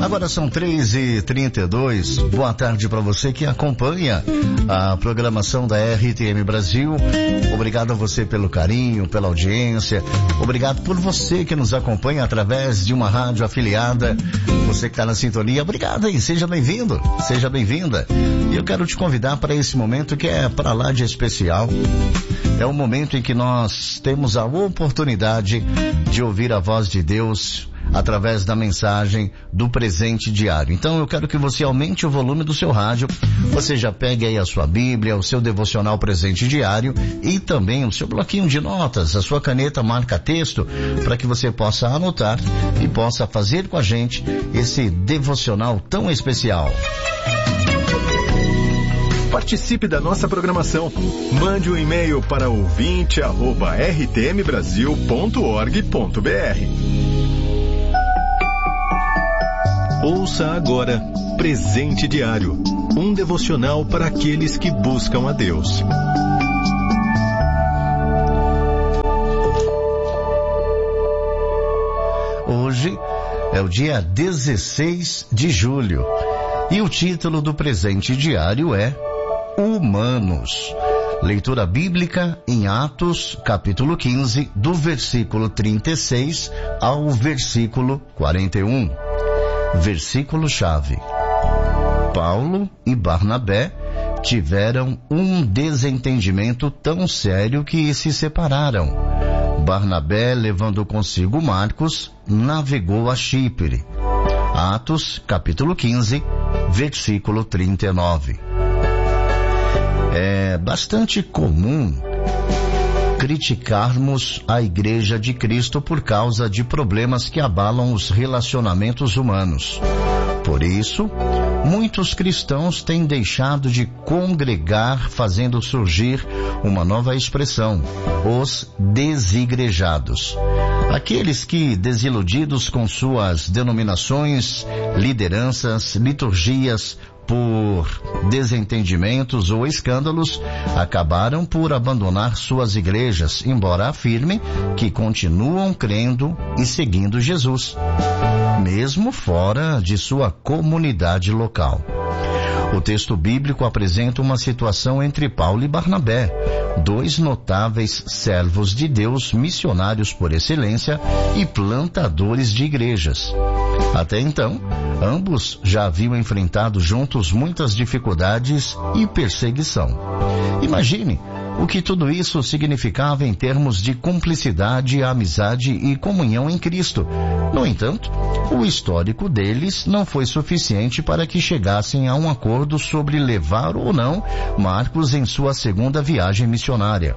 Agora são 3h32. Boa tarde para você que acompanha a programação da RTM Brasil. Obrigado a você pelo carinho, pela audiência. Obrigado por você que nos acompanha através de uma rádio afiliada. Você que está na sintonia, obrigado aí. Seja bem-vindo, seja bem-vinda. E eu quero te convidar para esse momento que é para lá de especial. É o momento em que nós temos a oportunidade de ouvir a voz de Deus através da mensagem do presente diário. Então eu quero que você aumente o volume do seu rádio, você já pegue aí a sua Bíblia, o seu devocional presente diário e também o seu bloquinho de notas, a sua caneta marca-texto, para que você possa anotar e possa fazer com a gente esse devocional tão especial. Participe da nossa programação. Mande um e-mail para ouvinte@rtmbrasil.org.br. Ouça agora Presente Diário, um devocional para aqueles que buscam a Deus. Hoje é o dia 16 de julho e o título do Presente Diário é Humanos. Leitura bíblica em Atos, capítulo 15, do versículo 36 ao versículo 41. Versículo-chave. Paulo e Barnabé tiveram um desentendimento tão sério que se separaram. Barnabé, levando consigo Marcos, navegou a Chipre. Atos, capítulo 15, versículo 39. É bastante comum criticarmos a Igreja de Cristo por causa de problemas que abalam os relacionamentos humanos. Por isso, muitos cristãos têm deixado de congregar, fazendo surgir uma nova expressão, os desigrejados. Aqueles que, desiludidos com suas denominações, lideranças, liturgias, por desentendimentos ou escândalos, acabaram por abandonar suas igrejas, embora afirmem que continuam crendo e seguindo Jesus, mesmo fora de sua comunidade local. O texto bíblico apresenta uma situação entre Paulo e Barnabé, dois notáveis servos de Deus, missionários por excelência e plantadores de igrejas. Até então, ambos já haviam enfrentado juntos muitas dificuldades e perseguição. Imagine o que tudo isso significava em termos de cumplicidade, amizade e comunhão em Cristo. No entanto, o histórico deles não foi suficiente para que chegassem a um acordo sobre levar ou não Marcos em sua segunda viagem missionária.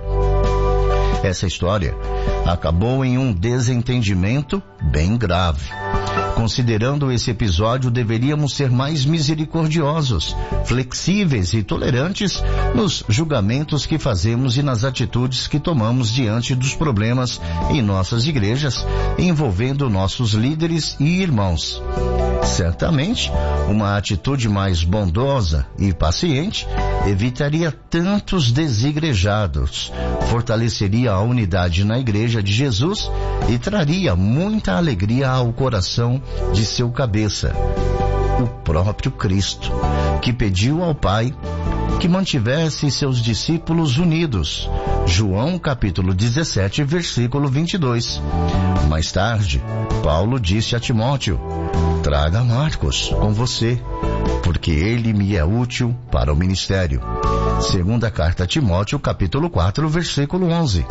Essa história acabou em um desentendimento bem grave. Considerando esse episódio, deveríamos ser mais misericordiosos, flexíveis e tolerantes nos julgamentos que fazemos e nas atitudes que tomamos diante dos problemas em nossas igrejas, envolvendo nossos líderes e irmãos. Certamente, uma atitude mais bondosa e paciente evitaria tantos desigrejados, fortaleceria a unidade na Igreja de Jesus e traria muita alegria ao coração de seu cabeça, o próprio Cristo, que pediu ao Pai que mantivesse seus discípulos unidos. João capítulo 17, versículo 22. Mais tarde, Paulo disse a Timóteo: traga Marcos com você, porque ele me é útil para o ministério. Segunda carta a Timóteo, capítulo 4, versículo 11.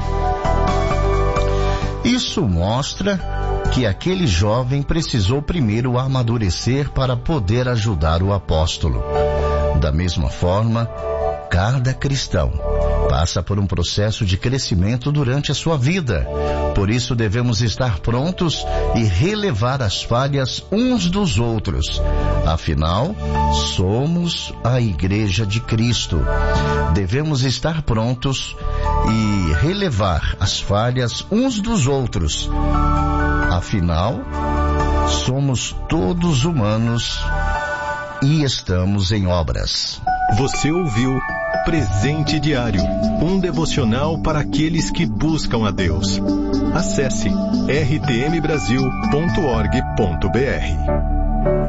Isso mostra que aquele jovem precisou primeiro amadurecer para poder ajudar o apóstolo. Da mesma forma, cada cristão passa por um processo de crescimento durante a sua vida. Por isso devemos estar prontos e relevar as falhas uns dos outros. Afinal, somos a Igreja de Cristo. Devemos estar prontos e relevar as falhas uns dos outros. Afinal, somos todos humanos e estamos em obras. Você ouviu Presente Diário, um devocional para aqueles que buscam a Deus. Acesse rtmbrasil.org.br.